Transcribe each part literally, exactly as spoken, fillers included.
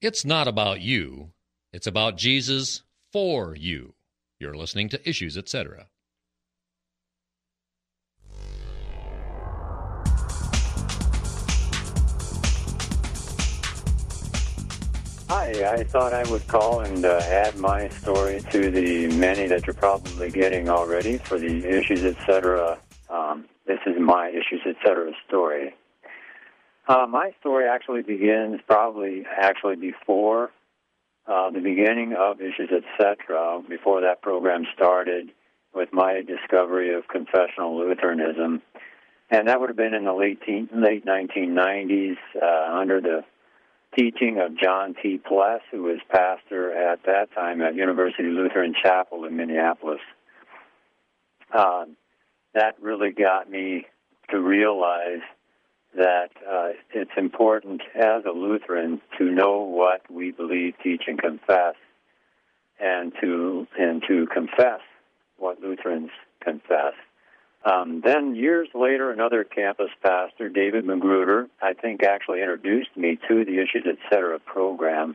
It's not about you. It's about Jesus for you. You're listening to Issues, et cetera. Hi, I thought I would call and uh, add my story to the many that you're probably getting already for the Issues, et cetera. Um, this is my Issues, et cetera story. Uh, my story actually begins probably actually before uh, the beginning of Issues, et cetera, before that program started with my discovery of confessional Lutheranism. And that would have been in the late, teen, late nineteen nineties uh, under the teaching of John T. Pless, who was pastor at that time at University Lutheran Chapel in Minneapolis. Uh, that really got me to realize that uh, it's important as a Lutheran to know what we believe, teach, and confess, and to and to confess what Lutherans confess. Um, then years later, another campus pastor, David Magruder, I think actually introduced me to the Issues, et cetera program.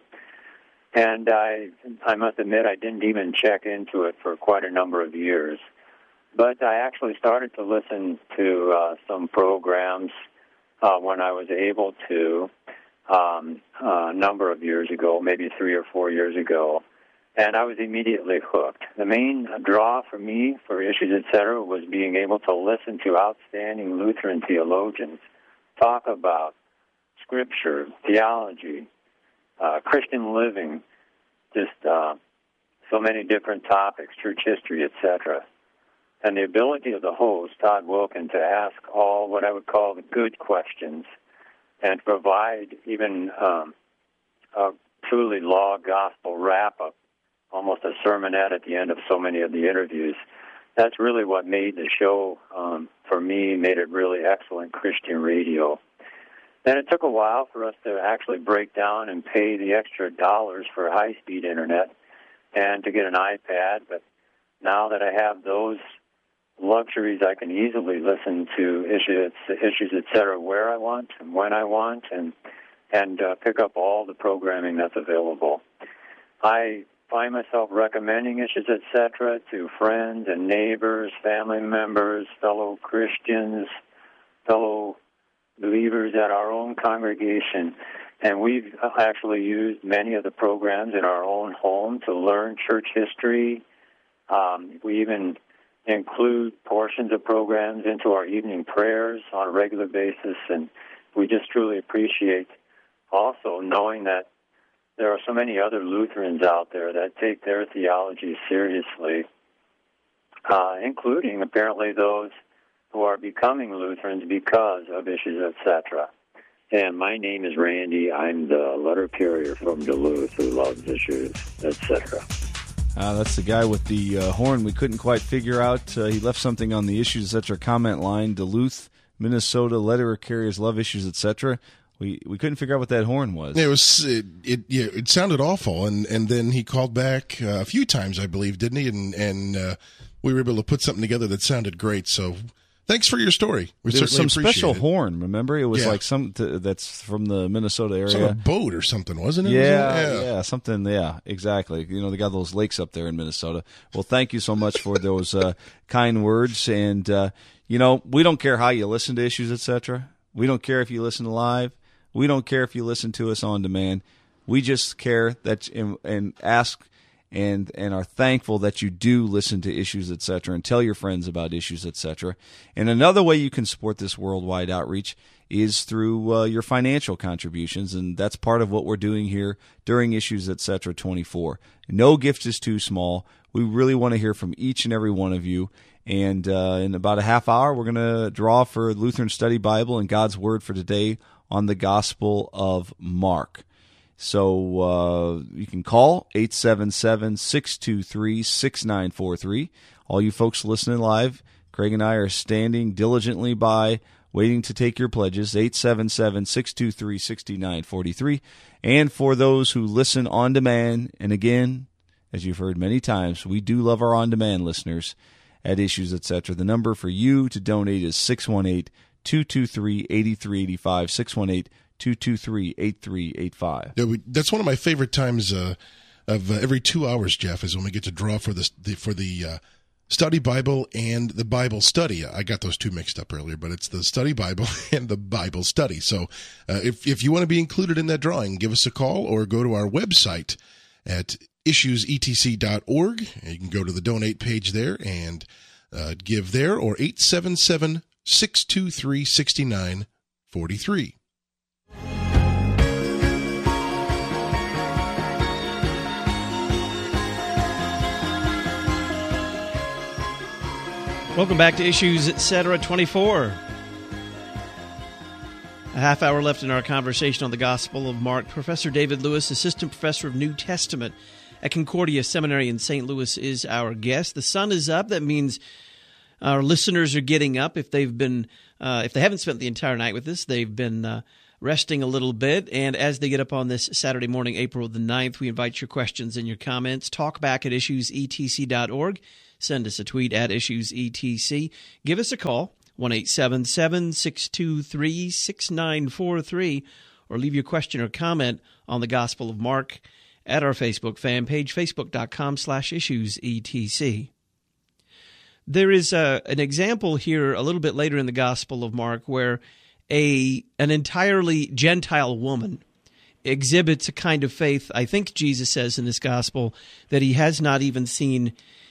And I, I must admit I didn't even check into it for quite a number of years. But I actually started to listen to uh, some programs uh, when I was able to um, a number of years ago, maybe three or four years ago. And I was immediately hooked. The main draw for me for Issues, et cetera, was being able to listen to outstanding Lutheran theologians talk about Scripture, theology, uh, Christian living, just uh, so many different topics, church history, et cetera. And the ability of the host, Todd Wilkin, to ask all what I would call the good questions and provide even um, a truly law gospel wrap-up, almost a sermonette at the end of so many of the interviews. That's really what made the show, um, for me, made it really excellent Christian radio. Then it took a while for us to actually break down and pay the extra dollars for high-speed internet and to get an iPad. But now that I have those luxuries, I can easily listen to issues, issues et cetera, where I want and when I want, and, and uh, pick up all the programming that's available. I find myself recommending Issues, et cetera, to friends and neighbors, family members, fellow Christians, fellow believers at our own congregation. And we've actually used many of the programs in our own home to learn church history. Um, we even include portions of programs into our evening prayers on a regular basis, and we just truly appreciate also knowing that there are so many other Lutherans out there that take their theology seriously, uh, including apparently those who are becoming Lutherans because of Issues, et cetera. And my name is Randy. I'm the letter carrier from Duluth who loves Issues, et cetera. Uh, that's the guy with the uh, horn we couldn't quite figure out. Uh, he left something on the Issues, et cetera comment line. Duluth, Minnesota, letter carriers love Issues, et cetera. We we couldn't figure out what that horn was. It was it it, yeah, it sounded awful, and, and then he called back uh, a few times, I believe, didn't he? And and uh, we were able to put something together that sounded great. So thanks for your story. We There was some certainly special appreciate it. horn. Remember, it was Yeah. like some t- that's from the Minnesota area. Some a boat or something, wasn't it? Yeah, yeah, yeah, something. Yeah, exactly. You know, they got those lakes up there in Minnesota. Well, thank you so much for those uh, kind words. And uh, you know, we don't care how you listen to Issues, et cetera. We don't care if you listen live. We don't care if you listen to us on demand. We just care that and, and ask and and are thankful that you do listen to Issues, et cetera, and tell your friends about Issues, et cetera. And another way you can support this worldwide outreach is through uh, your financial contributions, and that's part of what we're doing here during Issues, et cetera, twenty-four. No gift is too small. We really want to hear from each and every one of you. And uh, in about a half hour, we're going to draw for Lutheran Study Bible and God's Word for today on the Gospel of Mark. So uh, you can call eight seven seven, six two three, six nine four three. All you folks listening live, Craig and I are standing diligently by, waiting to take your pledges, eight seven seven, six two three, six nine four three. And for those who listen on demand, and again, as you've heard many times, we do love our on-demand listeners at Issues, et cetera. The number for you to donate is six one eight, two two three, eight three eight five, six one eight, two two three, eight three eight five. Yeah, we, that's one of my favorite times uh, of uh, every two hours, Jeff, is when we get to draw for the, the for the uh, Study Bible and the Bible Study. I got those two mixed up earlier, but it's the Study Bible and the Bible Study. So uh, if if you want to be included in that drawing, give us a call or go to our website at issues e t c dot org. You can go to the donate page there and uh, give there, or eight seven seven, six two three, six nine four three. Welcome back to Issues, et cetera, twenty-four. A half hour left in our conversation on the Gospel of Mark. Professor David Lewis, Assistant Professor of New Testament at Concordia Seminary in Saint Louis, is our guest. The sun is up. That means our listeners are getting up. If they've been, uh, if they haven't spent the entire night with us, they've been uh, resting a little bit. And as they get up on this Saturday morning, April the ninth, we invite your questions and your comments. Talk back at issues e t c dot org. Send us a tweet at issues e t c. Give us a call, one eight seven seven, six two three, six nine four three, or leave your question or comment on the Gospel of Mark at our Facebook fan page, facebook.com slash issues etc. There is a, an example here a little bit later in the Gospel of Mark where a an entirely Gentile woman exhibits a kind of faith, I think Jesus says in this Gospel, that he has not even seen